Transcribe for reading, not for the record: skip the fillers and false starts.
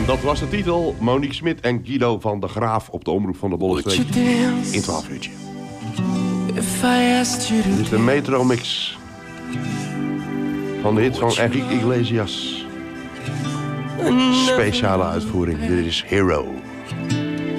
Dat was de titel. Monique Smit en Guido van der Graaf op de omroep van de Bollenstreek. In 12 uurtje. Dit is de Metro Mix. Van de hit van Enrique Iglesias. Speciale uitvoering. Dit is Hero.